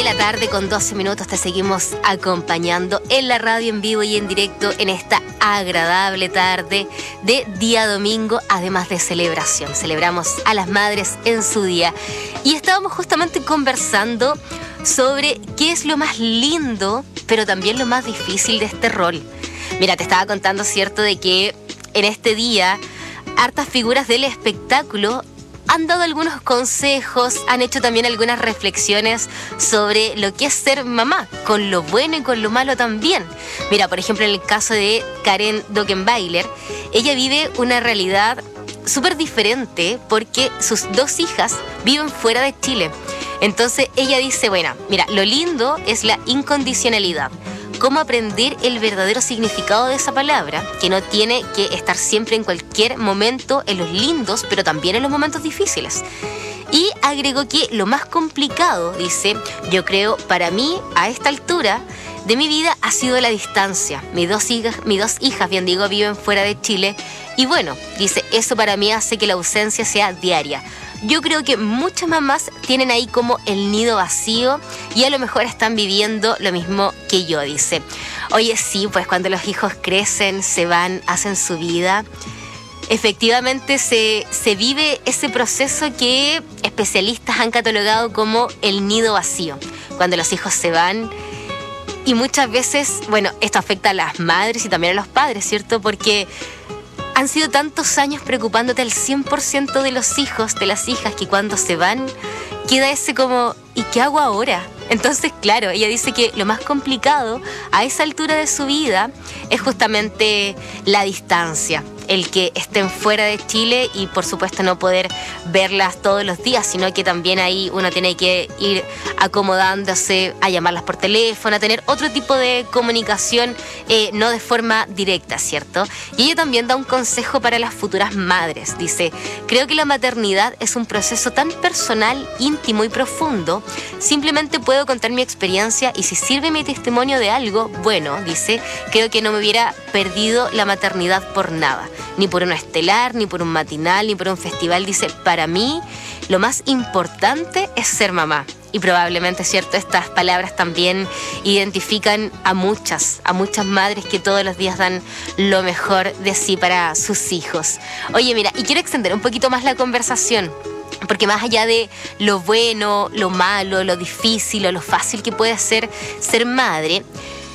la tarde con 12 minutos te seguimos acompañando en la radio en vivo y en directo en esta agradable tarde de día domingo, además de celebración. Celebramos a las madres en su día y estábamos justamente conversando sobre qué es lo más lindo, pero también lo más difícil de este rol. Mira, te estaba contando, ¿cierto?, de que en este día hartas figuras del espectáculo han dado algunos consejos, han hecho también algunas reflexiones sobre lo que es ser mamá, con lo bueno y con lo malo también. Mira, por ejemplo, en el caso de Karen Dockenbailer, ella vive una realidad súper diferente porque sus dos hijas viven fuera de Chile. Entonces ella dice, bueno, mira, lo lindo es la incondicionalidad. Cómo aprender el verdadero significado de esa palabra, que no tiene que estar siempre en cualquier momento en los lindos, pero también en los momentos difíciles. Y agregó que lo más complicado, dice, yo creo, para mí, a esta altura de mi vida, ha sido la distancia. Mis dos hijas, bien digo, viven fuera de Chile. Y bueno, dice, eso para mí hace que la ausencia sea diaria. Yo creo que muchas mamás tienen ahí como el nido vacío y a lo mejor están viviendo lo mismo que yo, dice. Oye, sí, pues cuando los hijos crecen, se van, hacen su vida, efectivamente se vive ese proceso que especialistas han catalogado como el nido vacío. Cuando los hijos se van y muchas veces, bueno, esto afecta a las madres y también a los padres, ¿cierto? Porque han sido tantos años preocupándote al 100% de los hijos, de las hijas, que cuando se van queda ese como, ¿y qué hago ahora? Entonces, claro, ella dice que lo más complicado a esa altura de su vida es justamente la distancia, el que estén fuera de Chile y por supuesto no poder verlas todos los días, sino que también ahí uno tiene que ir acomodándose a llamarlas por teléfono, a tener otro tipo de comunicación, no de forma directa, ¿cierto? Y ella también da un consejo para las futuras madres. Dice, creo que la maternidad es un proceso tan personal, íntimo y profundo. Simplemente puedo contar mi experiencia y si sirve mi testimonio de algo, bueno, dice, creo que no me hubiera perdido la maternidad por nada. Ni por un estelar, ni por un matinal, ni por un festival. Dice, para mí lo más importante es ser mamá. Y probablemente, cierto, estas palabras también identifican a muchas madres que todos los días dan lo mejor de sí para sus hijos. Oye, mira, y quiero extender un poquito más la conversación, porque más allá de lo bueno, lo malo, lo difícil o lo fácil que puede ser madre,